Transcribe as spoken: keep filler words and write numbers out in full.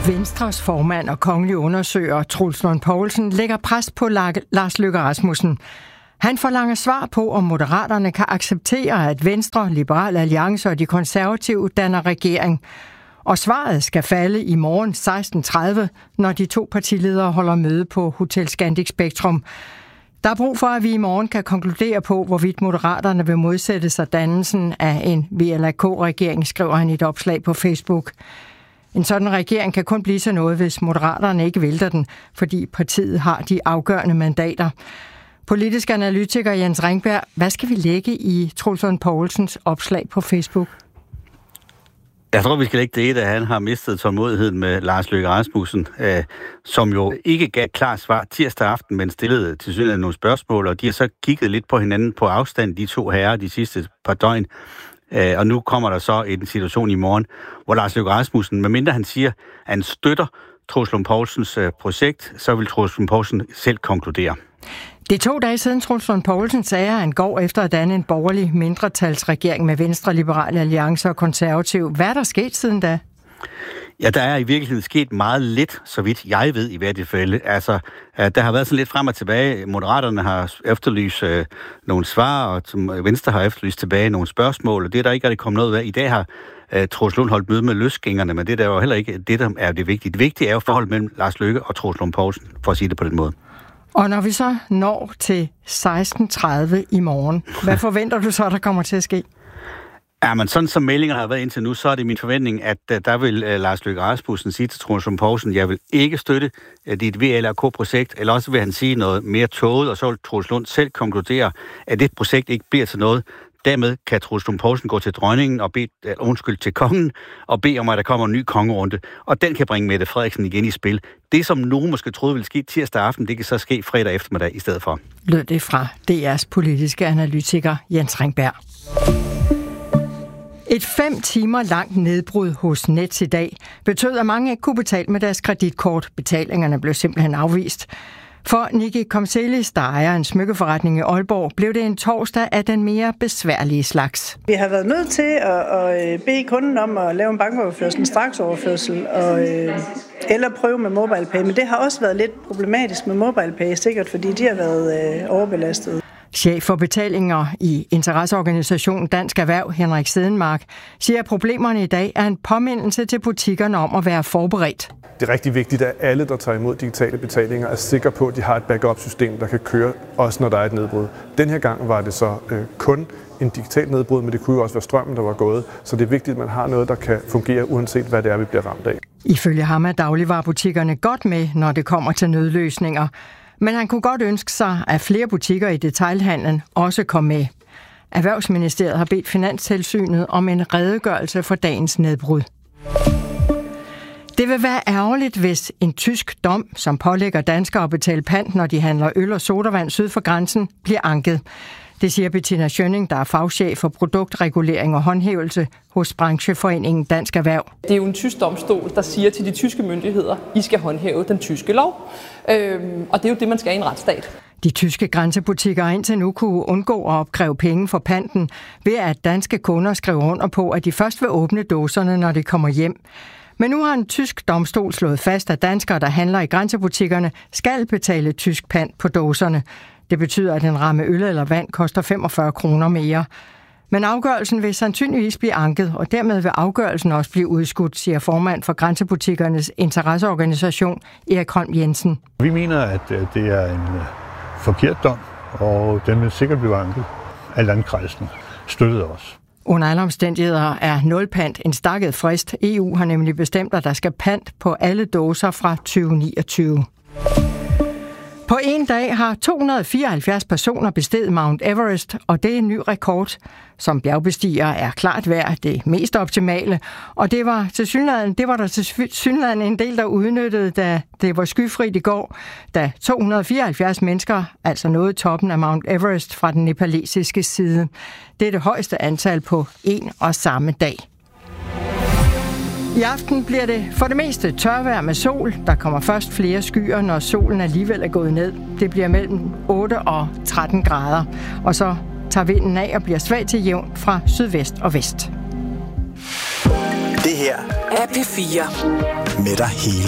Venstres formand og kongelig undersøger Troels Lund Poulsen lægger pres på Lars Løkke Rasmussen. Han forlanger svar på, om Moderaterne kan acceptere, at Venstre, Liberal Alliance og de konservative danner regering. Og svaret skal falde i morgen seksten tredive, når de to partiledere holder møde på Hotel Scandic Spektrum. Der er brug for, at vi i morgen kan konkludere på, hvorvidt Moderaterne vil modsætte sig dannelsen af en V L A K-regering, skriver han i et opslag på Facebook. En sådan regering kan kun blive til noget, hvis Moderaterne ikke vælter den, fordi partiet har de afgørende mandater. Politisk analytiker Jens Ringberg, hvad skal vi lægge i Troels Lund Poulsens opslag på Facebook? Jeg tror, vi skal lægge det, at han har mistet tålmodigheden med Lars Løkke Rasmussen, øh, som jo ikke gav et klart svar tirsdag aften, men stillede til synligheden nogle spørgsmål, og de har så kigget lidt på hinanden på afstand, de to herrer, de sidste par døgn. Øh, og nu kommer der så en situation i morgen, hvor Lars Løkke Rasmussen, medmindre han siger, at han støtter Troels Lund Poulsens øh, projekt, så vil Troels Lund Poulsen selv konkludere. Det er to dage siden Troels Lund Poulsen sagde, at han går efter at danne en borgerlig mindretalsregering med Venstre, Liberal Alliance og Konservativ. Hvad er der sket siden da? Ja, der er i virkeligheden sket meget lidt, så vidt jeg ved i hvert tilfælde. Altså, der har været sådan lidt frem og tilbage. Moderaterne har efterlyst øh, nogle svar, og Venstre har efterlyst tilbage nogle spørgsmål, og det er der ikke rigtig kommet noget ud af. I dag har øh, Troels Lund holdt møde med løsgængerne, men det der er jo heller ikke det, der er det vigtige. Det vigtige er jo forholdet mellem Lars Løkke og Troels Lund Poulsen, for at sige det på den måde. Og når vi så når til seksten tredive i morgen, hvad forventer du så, der kommer til at ske? Ja, men sådan som meldingerne har været indtil nu, så er det min forventning, at uh, der vil uh, Lars Løkke Rasmussen sige til Troels Lund Poulsen, jeg vil ikke støtte uh, dit V L A K-projekt, eller også vil han sige noget mere tåget, og så vil Troels Lund selv konkludere, at det projekt ikke bliver til noget. Dermed kan Troels Lund Poulsen gå til dronningen og bede, uh, undskyld, til kongen og bede om, at der kommer en ny kongerunde, og den kan bringe Mette Frederiksen igen i spil. Det, som nogen måske troede ville ske tirsdag aften, det kan så ske fredag eftermiddag i stedet for. Lød det fra D R's politiske analytiker Jens Ringberg. Et fem timer langt nedbrud hos Nets i dag betød, at mange ikke kunne betale med deres kreditkort. Betalingerne blev simpelthen afvist. For Niki Komselis, der ejer en smykkeforretning i Aalborg, blev det en torsdag af den mere besværlige slags. Vi har været nødt til at, at bede kunden om at lave en bankoverførsel, en straksoverførsel, og, eller prøve med MobilePay. Men det har også været lidt problematisk med MobilePay, sikkert fordi de har været overbelastet. Chef for betalinger i interesseorganisationen Dansk Erhverv, Henrik Sedenmark, siger, at problemerne i dag er en påmindelse til butikkerne om at være forberedt. Det er rigtig vigtigt, at alle, der tager imod digitale betalinger, er sikre på, at de har et backup-system, der kan køre, også når der er et nedbrud. Den her gang var det så øh, kun en digital nedbrud, men det kunne jo også være strømmen, der var gået. Så det er vigtigt, at man har noget, der kan fungere, uanset hvad det er, vi bliver ramt af. Ifølge ham er dagligvarebutikkerne godt med, når det kommer til nødløsninger. Men han kunne godt ønske sig, at flere butikker i detailhandlen også kom med. Erhvervsministeriet har bedt Finanstilsynet om en redegørelse for dagens nedbrud. Det vil være ærgerligt, hvis en tysk dom, som pålægger danskere at betale pant, når de handler øl og sodavand syd for grænsen, bliver anket. Det siger Bettina Schønning, der er fagchef for produktregulering og håndhævelse hos brancheforeningen Dansk Erhverv. Det er jo en tysk domstol, der siger til de tyske myndigheder, I skal håndhæve den tyske lov. Øhm, og det er jo det, man skal i en retsstat. De tyske grænsebutikker har indtil nu kunne undgå at opkræve penge for panten, ved at danske kunder skriver under på, at de først vil åbne dåserne, når de kommer hjem. Men nu har en tysk domstol slået fast, at danskere, der handler i grænsebutikkerne, skal betale tysk pant på dåserne. Det betyder, at en ramme øl eller vand koster femogfyrre kroner mere. Men afgørelsen vil sandsynligvis blive anket, og dermed vil afgørelsen også blive udskudt, siger formand for Grænsebutikkernes interesseorganisation, Erik Holm Jensen. Vi mener, at det er en forkert dom, og den vil sikkert blive anket af landkredsen. Støttet os. Under alle omstændigheder er nulpant en stakket frist. E U har nemlig bestemt, at der skal pant på alle dåser fra tyve niogtyve. På en dag har to hundrede og fireoghalvfjerds personer besteget Mount Everest, og det er en ny rekord. Som bjergbestiger er klart værd det mest optimale, og det var, til synligheden, det var der til synligheden en del, der udnyttede, da det var skyfrit i går, da to hundrede og fireoghalvfjerds mennesker altså nåede toppen af Mount Everest fra den nepalesiske side. Det er det højeste antal på en og samme dag. I aften bliver det for det meste tørvejr med sol. Der kommer først flere skyer, når solen alligevel er gået ned. Det bliver mellem otte og tretten grader. Og så tager vinden af og bliver svag til jævn fra sydvest og vest. Det her er P fire. med dig hele